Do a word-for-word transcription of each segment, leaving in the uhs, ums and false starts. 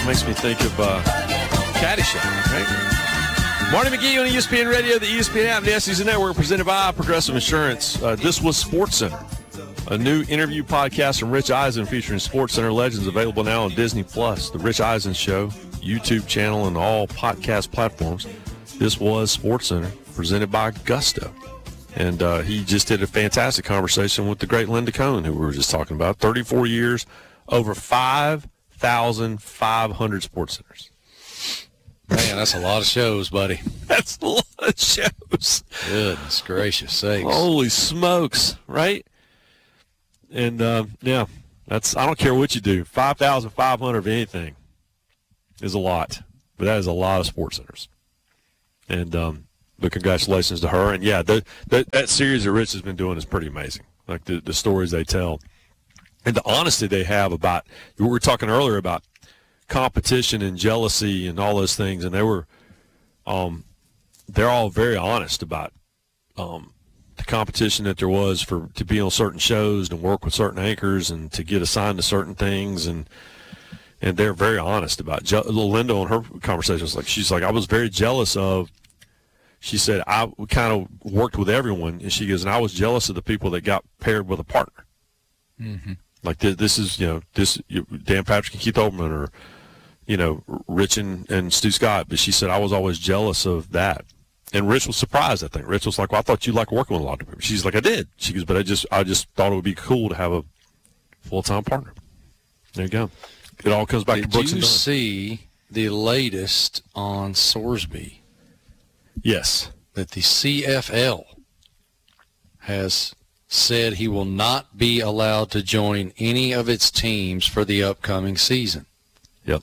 makes me think of uh, Caddyshack, right? Marty McGee on E S P N Radio, the E S P N app, and the S E C Network, presented by Progressive Insurance. Uh, this was SportsCenter, a new interview podcast from Rich Eisen featuring SportsCenter legends, available now on Disney Plus, the Rich Eisen Show, YouTube channel, and all podcast platforms. This was SportsCenter, presented by Gusto. And uh, he just did a fantastic conversation with the great Linda Cohn, who we were just talking about. thirty-four years, over five thousand five hundred sports centers. Man, that's a lot of shows, buddy. That's a lot of shows. Goodness gracious sakes. Holy smokes, right? And, uh, yeah, that's I don't care what you do. five thousand five hundred of anything is a lot. But that is a lot of sports centers. And, um, but congratulations to her. And, yeah, the, the, that series that Rich has been doing is pretty amazing, like the, the stories they tell. And the honesty they have about, we were talking earlier about competition and jealousy and all those things, and they were, um, they're all very honest about um, the competition that there was for to be on certain shows and work with certain anchors and to get assigned to certain things, and and they're very honest about. Je- Linda on her conversation was like, she's like, I was very jealous of. She said I kind of worked with everyone, and she goes, and I was jealous of the people that got paired with a partner. Mm-hmm. Like this, this is, you know, this you, Dan Patrick and Keith Olbermann, or, you know, Rich and, and Stu Scott. But she said, I was always jealous of that. And Rich was surprised, I think. Rich was like, well, I thought you liked working with a lot of people. She's like, I did. She goes, but I just I just thought it would be cool to have a full-time partner. There you go. It all comes back Did to Brooks you and Dunn. see the latest on Sorsby? Yes. That the C F L has said he will not be allowed to join any of its teams for the upcoming season. Yep.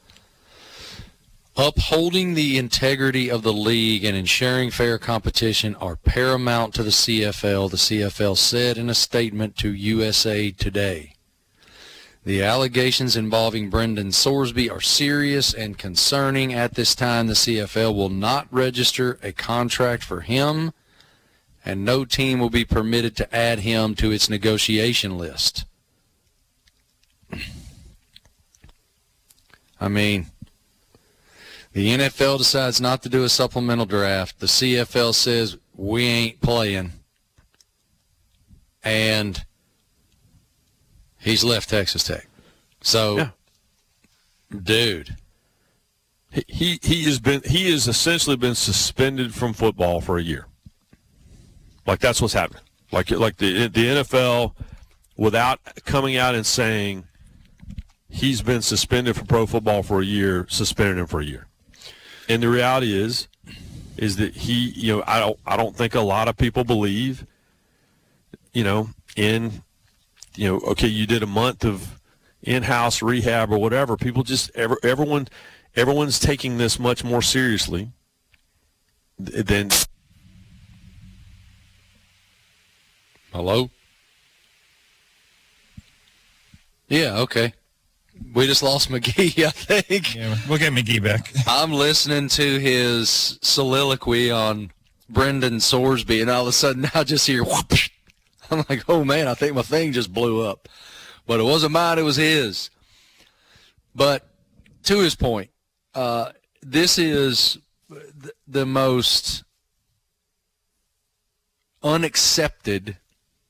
Upholding the integrity of the league and ensuring fair competition are paramount to the C F L, the C F L said in a statement to U S A Today. The allegations involving Brendan Sorsby are serious and concerning. At this time, the C F L will not register a contract for him, and no team will be permitted to add him to its negotiation list. I mean, the N F L decides not to do a supplemental draft. The C F L says, we ain't playing. And he's left Texas Tech. So, yeah. dude. He, he he has been he has essentially been suspended from football for a year. Like, that's what's happening. Like like the the N F L, without coming out and saying he's been suspended from pro football for a year, suspended him for a year. And the reality is, is that he, you know, I don't I don't think a lot of people believe, you know, in, you know, okay, you did a month of in-house rehab or whatever. People just every, everyone everyone's taking this much more seriously than. Hello? Yeah, okay. We just lost McGee, I think. Yeah, we'll get McGee back. I'm listening to his soliloquy on Brendan Sorsby, and all of a sudden I just hear whoosh. I'm like, oh, man, I think my thing just blew up. But it wasn't mine, it was his. But to his point, uh, this is th- the most unaccepted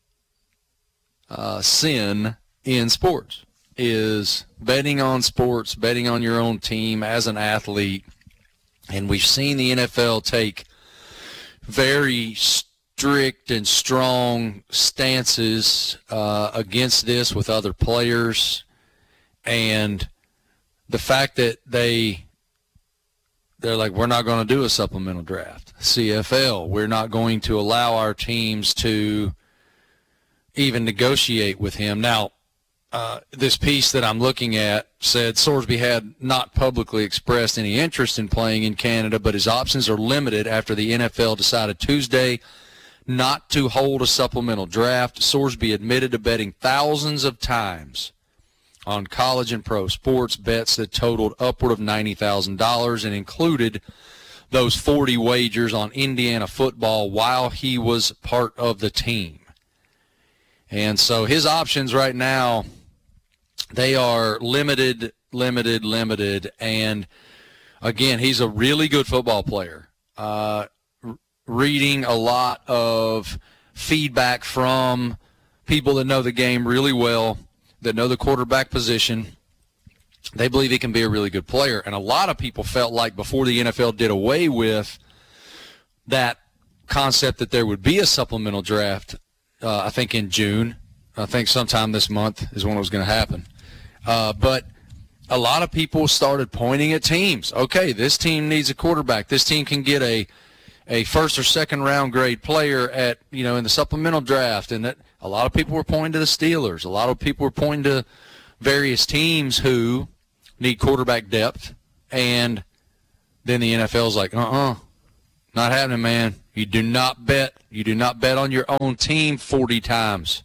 uh, sin in sports, is betting on sports, betting on your own team as an athlete. And we've seen the N F L take very strict and strong stances uh, against this with other players. And the fact that they, they're like, we're not going to do a supplemental draft. C F L, we're not going to allow our teams to even negotiate with him. Now, uh, this piece that I'm looking at said Sorsby had not publicly expressed any interest in playing in Canada, but his options are limited after the N F L decided Tuesday not to hold a supplemental draft. Sorsby admitted to betting thousands of times on college and pro sports, bets that totaled upward of ninety thousand dollars and included those forty wagers on Indiana football while he was part of the team. And so his options right now, they are limited limited, limited. And, again, he's a really good football player. Uh, r- reading a lot of feedback from people that know the game really well, that know the quarterback position. They believe he can be a really good player. And a lot of people felt like before the N F L did away with that concept that there would be a supplemental draft, uh, I think in June, I think sometime this month is when it was going to happen. Uh, but a lot of people started pointing at teams. Okay, this team needs a quarterback. This team can get a a first or second round grade player at, you know, in the supplemental draft. And that a lot of people were pointing to the Steelers. A lot of people were pointing to various teams who need quarterback depth. And then the N F L's like, uh-uh, not happening, man. You do not bet. You do not bet on your own team forty times.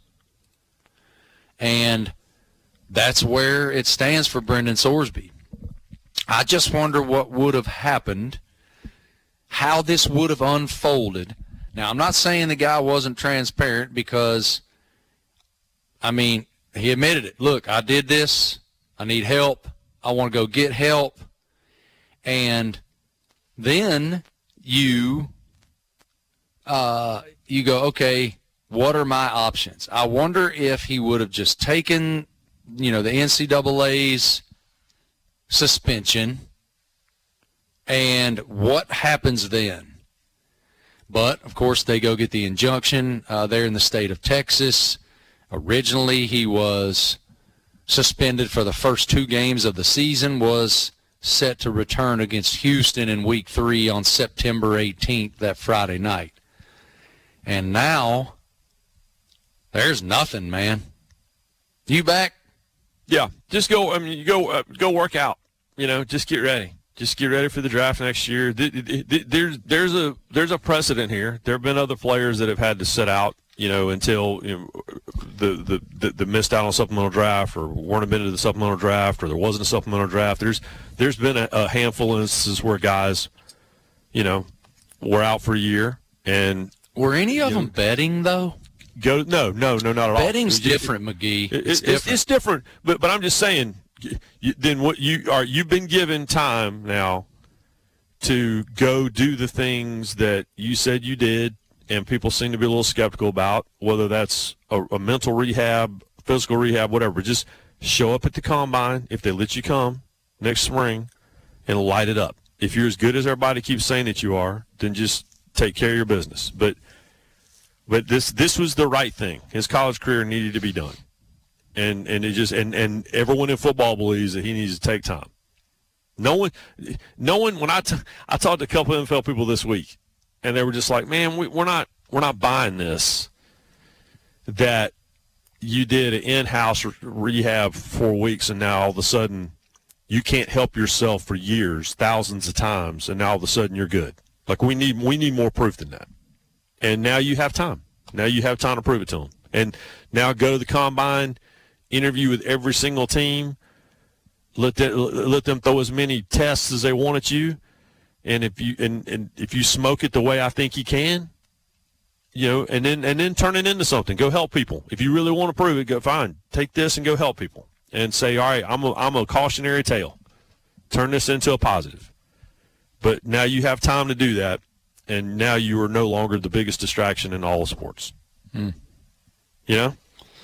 And that's where it stands for Brendan Sorsby. I just wonder what would have happened, how this would have unfolded. Now, I'm not saying the guy wasn't transparent because, I mean, he admitted it. Look, I did this. I need help. I want to go get help. And then you uh, you go, okay, what are my options? I wonder if he would have just taken, you know, the N C double A's suspension, and what happens then? But, of course, they go get the injunction uh, there in the state of Texas. Originally, he was suspended for the first two games of the season, was set to return against Houston in week three on September eighteenth, that Friday night. And now, there's nothing, man. You back? Yeah, just go. I mean, you go uh, go work out. You know, just get ready. Just get ready for the draft next year. There's there's a there's a precedent here. There have been other players that have had to sit out, you know, until you know, the, the the the missed out on supplemental draft, or weren't admitted to the supplemental draft, or there wasn't a supplemental draft. There's there's been a, a handful of instances where guys, you know, were out for a year. And were any of them know, betting though? Go no no no not at all. Betting's different, McGee. It, it's, it, different. it's different, but but I'm just saying. You, then what you are you've been given time now to go do the things that you said you did, and people seem to be a little skeptical about, whether that's a, a mental rehab, physical rehab, whatever. Just show up at the combine if they let you come next spring and light it up. If you're as good as everybody keeps saying that you are, then just take care of your business. But but this this was the right thing. His college career needed to be done. And and it just and, and everyone in football believes that he needs to take time. No one, no one. When I t- I talked to a couple of N F L people this week, and they were just like, "Man, we, we're not we're not buying this. That you did an in-house rehab for four weeks, and now all of a sudden you can't help yourself for years, thousands of times, and now all of a sudden you're good. Like we need we need more proof than that. And now you have time. Now you have time to prove it to them. And now go to the combine." Interview with every single team. Let that, let them throw as many tests as they want at you, and if you and, and if you smoke it the way I think you can, you know, and then and then turn it into something. Go help people. If you really want to prove it, go fine. Take this and go help people, and say, all right, I'm a I'm a cautionary tale. Turn this into a positive. But now you have time to do that, and now you are no longer the biggest distraction in all of sports. Hmm. You know.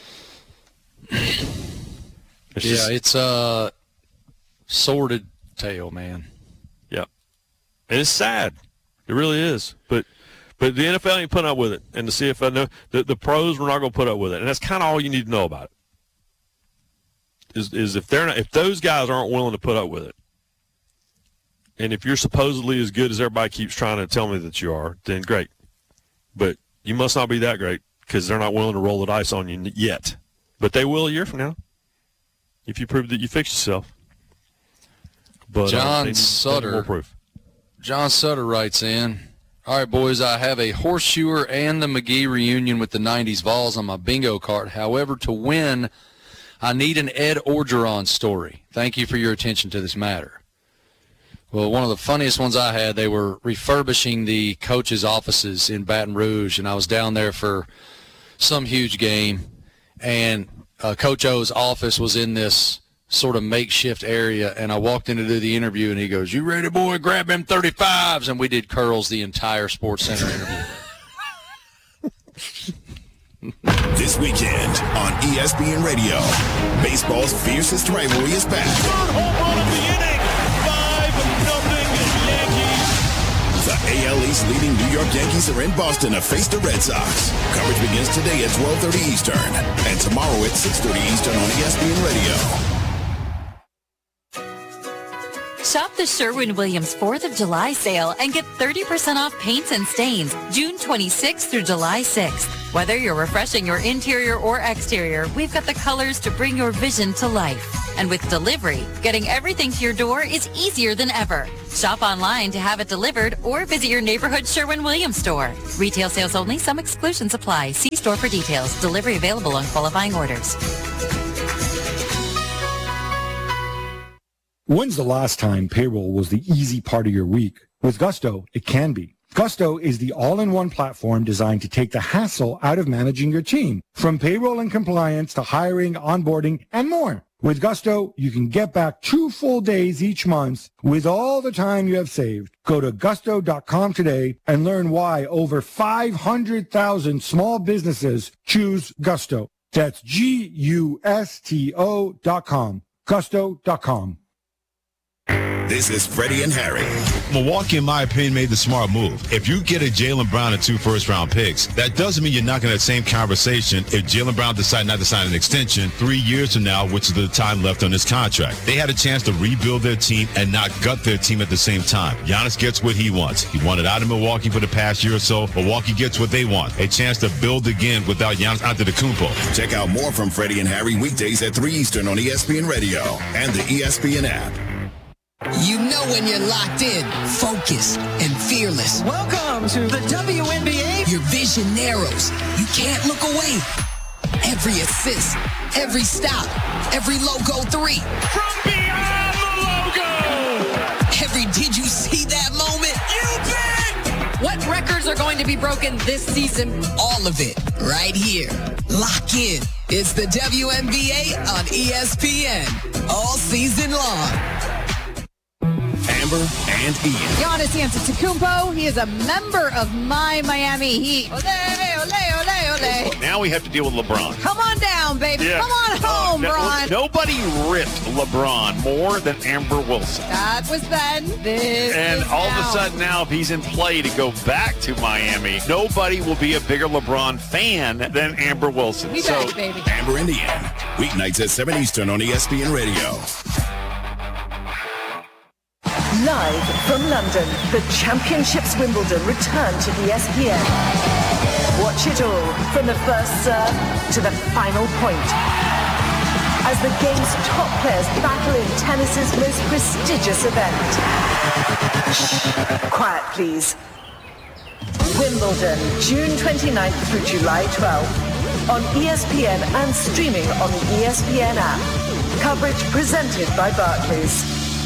It's yeah, just, it's a sordid tale, man. Yeah, and it's sad. It really is. But but the N F L ain't putting up with it, and the C F L, no, the the pros were not going to put up with it, and that's kind of all you need to know about it. Is is if they're not, if those guys aren't willing to put up with it, and if you're supposedly as good as everybody keeps trying to tell me that you are, then great. But you must not be that great because they're not willing to roll the dice on you yet. But they will a year from now, if you prove that you fixed yourself. But John uh, Sutter, more proof. John Sutter writes in, all right, boys, I have a horseshoer and the McGee reunion with the nineties Vols on my bingo card. However, to win, I need an Ed Orgeron story. Thank you for your attention to this matter. Well, one of the funniest ones I had, they were refurbishing the coaches' offices in Baton Rouge, and I was down there for some huge game. And uh, Coach O's office was in this sort of makeshift area, and I walked in to do the interview, and he goes, "You ready, boy? Grab them thirty-fives," and we did curls the entire Sports Center interview. This weekend on E S P N Radio, baseball's fiercest rivalry is back. Third home run of the inning, five nothing Yankees. The A L East leading New York Yankees are in Boston to face the Red Sox. Coverage begins today at twelve thirty Eastern and tomorrow at six thirty Eastern on E S P N Radio. Shop the Sherwin-Williams fourth of July sale and get thirty percent off paints and stains June twenty-sixth through July sixth. Whether you're refreshing your interior or exterior, we've got the colors to bring your vision to life. And with delivery, getting everything to your door is easier than ever. Shop online to have it delivered or visit your neighborhood Sherwin-Williams store. Retail sales only. Some exclusions apply. See store for details. Delivery available on qualifying orders. When's the last time payroll was the easy part of your week? With Gusto, it can be. Gusto is the all-in-one platform designed to take the hassle out of managing your team, from payroll and compliance to hiring, onboarding, and more. With Gusto, you can get back two full days each month with all the time you have saved. Go to gusto dot com today and learn why over five hundred thousand small businesses choose Gusto. That's G U S T O dot com. gusto dot com. This is Freddie and Harry. Milwaukee, in my opinion, made the smart move. If you get a Jaylen Brown and two first-round picks, that doesn't mean you're not going to have the same conversation if Jaylen Brown decides not to sign an extension three years from now, which is the time left on his contract. They had a chance to rebuild their team and not gut their team at the same time. Giannis gets what he wants. He wanted out of Milwaukee for the past year or so. Milwaukee gets what they want, a chance to build again without Giannis Antetokounmpo. Check out more from Freddie and Harry weekdays at three Eastern on E S P N Radio and the E S P N app. You know when you're locked in, focused, and fearless. Welcome to the W N B A. Your vision narrows. You can't look away. Every assist, every stop, every logo three. From beyond the logo. Every did you see that moment? You bet. What records are going to be broken this season? All of it right here. Lock in. It's the W N B A on E S P N. All season long. Amber and Ian. Giannis Antetokounmpo, he is a member of my Miami Heat. Ole, ole, ole, ole. Now we have to deal with LeBron. Come on down, baby. Yeah. Come on home, no, Bron. Nobody ripped LeBron more than Amber Wilson. That was then. This and is all now. of a sudden now, if he's in play to go back to Miami, nobody will be a bigger LeBron fan than Amber Wilson. We so, back, baby. Amber and Ian. Weeknights at seven Eastern on E S P N Radio. Live from London, the Championships Wimbledon return to E S P N. Watch it all from the first serve to the final point. As the game's top players battle in tennis's most prestigious event. Shh, quiet please. Wimbledon, June twenty-ninth through July twelfth. On E S P N and streaming on the E S P N app. Coverage presented by Barclays.